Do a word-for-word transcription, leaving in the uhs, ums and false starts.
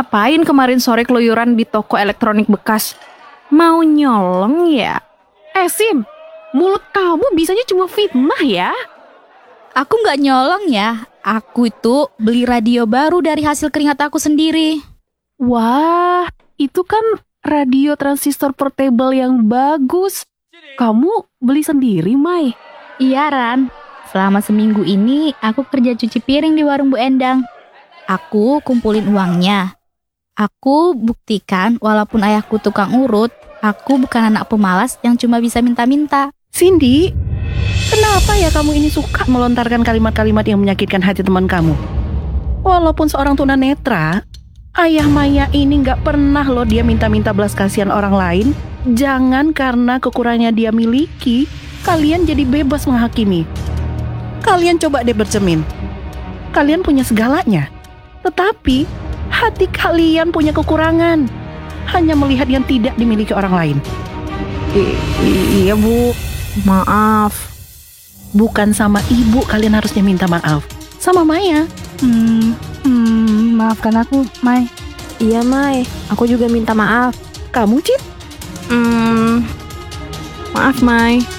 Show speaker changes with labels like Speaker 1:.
Speaker 1: ngapain kemarin sore keluyuran di toko elektronik bekas? Mau nyolong ya?
Speaker 2: Eh Sim, mulut kamu bisanya cuma fitnah ya?
Speaker 3: Aku nggak nyolong ya. Aku itu beli radio baru dari hasil keringat aku sendiri.
Speaker 2: Wah, itu kan radio transistor portable yang bagus. Kamu beli sendiri, Mai?
Speaker 3: Iya, Ran. Selama seminggu ini aku kerja cuci piring di warung Bu Endang. Aku kumpulin uangnya. Aku buktikan walaupun ayahku tukang urut, aku bukan anak pemalas yang cuma bisa minta-minta.
Speaker 4: Cindy, kenapa ya kamu ini suka melontarkan kalimat-kalimat yang menyakitkan hati teman kamu? Walaupun seorang tunanetra, ayah Maya ini gak pernah loh dia minta-minta belas kasihan orang lain. Jangan karena kekurangannya dia miliki, kalian jadi bebas menghakimi. Kalian coba deh bercermin. Kalian punya segalanya, tetapi hati kalian punya kekurangan. Hanya melihat yang tidak dimiliki orang lain.
Speaker 1: I- iya Bu, maaf.
Speaker 4: Bukan sama ibu kalian harusnya minta maaf, sama Maya.
Speaker 5: Hmm, hmm, maafkan aku, Mai.
Speaker 6: Iya, Mai. Aku juga minta maaf.
Speaker 4: Kamu, Cit?
Speaker 1: Hmm, maaf Mai.